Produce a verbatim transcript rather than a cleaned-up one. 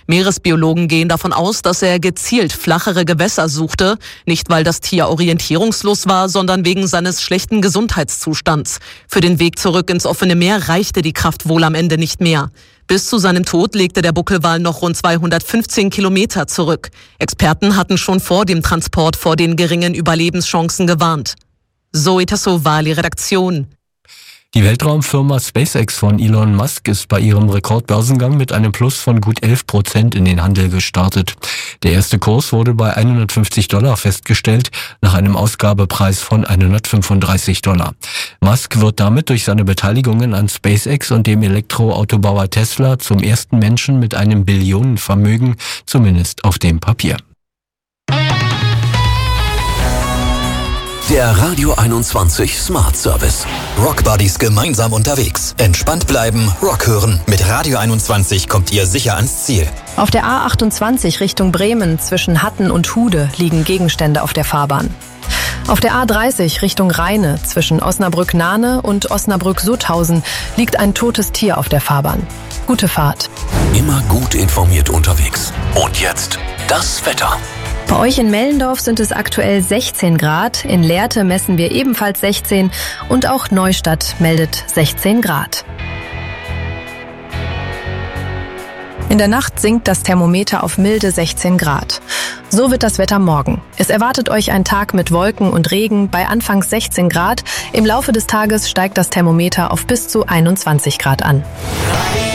Meeresbiologen gehen davon aus, dass er gezielt flachere Gewässer suchte, nicht weil das Tier orientierungslos war, sondern wegen seines schlechten Gesundheitszustands. Für den Weg zurück ins offene Meer reichte die Kraft wohl am Ende nicht mehr. Bis zu seinem Tod legte der Buckelwal noch rund zweihundertfünfzehn Kilometer zurück. Experten hatten schon vor dem Transport vor den geringen Überlebenschancen gewarnt. Zoe Tassovali, Redaktion. Die Weltraumfirma SpaceX von Elon Musk ist bei ihrem Rekordbörsengang mit einem Plus von gut elf Prozent in den Handel gestartet. Der erste Kurs wurde bei hundertfünfzig Dollar festgestellt, nach einem Ausgabepreis von hundertfünfunddreißig Dollar. Musk wird damit durch seine Beteiligungen an SpaceX und dem Elektroautobauer Tesla zum ersten Menschen mit einem Billionenvermögen, zumindest auf dem Papier. Der Radio einundzwanzig Smart Service. Rock Buddies gemeinsam unterwegs. Entspannt bleiben, Rock hören. Mit Radio einundzwanzig kommt ihr sicher ans Ziel. Auf der A achtundzwanzig Richtung Bremen zwischen Hatten und Hude liegen Gegenstände auf der Fahrbahn. Auf der A dreißig Richtung Rheine zwischen Osnabrück-Nahne und Osnabrück-Sutthausen liegt ein totes Tier auf der Fahrbahn. Gute Fahrt. Immer gut informiert unterwegs. Und jetzt das Wetter. Bei euch in Mellendorf sind es aktuell sechzehn Grad, in Lehrte messen wir ebenfalls sechzehn und auch Neustadt meldet sechzehn Grad. In der Nacht sinkt das Thermometer auf milde sechzehn Grad. So wird das Wetter morgen. Es erwartet euch ein Tag mit Wolken und Regen bei anfangs sechzehn Grad. Im Laufe des Tages steigt das Thermometer auf bis zu einundzwanzig Grad an.